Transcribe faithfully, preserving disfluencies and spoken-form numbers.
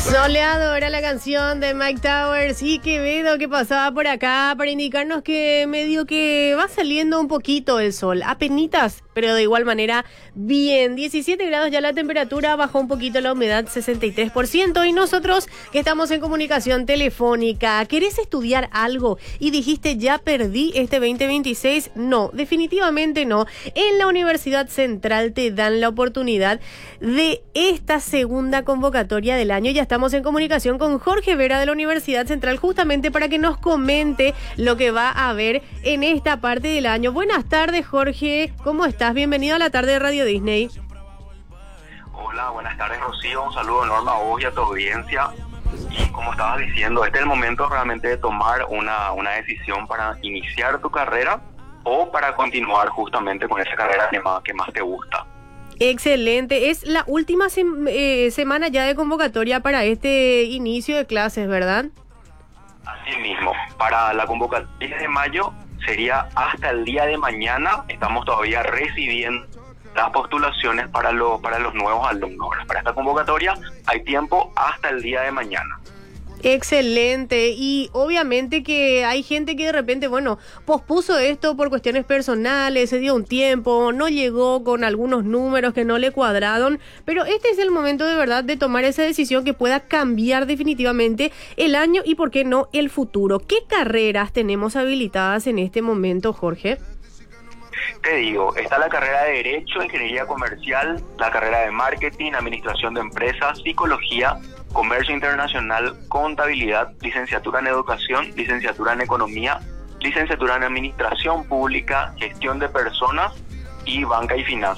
Soleado era la canción de Mike Towers y Quevedo que pasaba por acá para indicarnos que medio que va saliendo un poquito el sol, apenitas, pero de igual manera bien. diecisiete grados ya la temperatura, bajó un poquito la humedad, sesenta y tres por ciento, y nosotros que estamos en comunicación telefónica, ¿querés estudiar algo y dijiste ya perdí este veinte veintiséis? No, definitivamente no. En la Universidad Central te dan la oportunidad de esta segunda convocatoria del año. Ya estamos en comunicación con Jorge Vera de la Universidad Central justamente para que nos comente lo que va a haber en esta parte del año. Buenas tardes, Jorge, ¿cómo estás? Bienvenido a la tarde de Radio Disney. Hola, buenas tardes, Rocío, un saludo enorme a vos y a tu audiencia. Y como estabas diciendo, este es el momento realmente de tomar una, una decisión para iniciar tu carrera o para continuar justamente con esa carrera que más, que más te gusta. Excelente, es la última sem- eh, semana ya de convocatoria para este inicio de clases, ¿verdad? Así mismo, para la convocatoria de mayo sería hasta el día de mañana. Estamos todavía recibiendo las postulaciones para, lo, para los nuevos alumnos. Para esta convocatoria hay tiempo hasta el día de mañana. Excelente, y obviamente que hay gente que de repente, bueno, pospuso esto por cuestiones personales, se dio un tiempo, no llegó con algunos números que no le cuadraron, pero este es el momento de verdad de tomar esa decisión que pueda cambiar definitivamente el año y, por qué no, el futuro. ¿Qué carreras tenemos habilitadas en este momento, Jorge? Te digo, está la carrera de Derecho, Ingeniería Comercial, la carrera de Marketing, Administración de Empresas, Psicología, Comercio Internacional, Contabilidad, Licenciatura en Educación, Licenciatura en Economía, Licenciatura en Administración Pública, Gestión de Personas y Banca y Finanzas.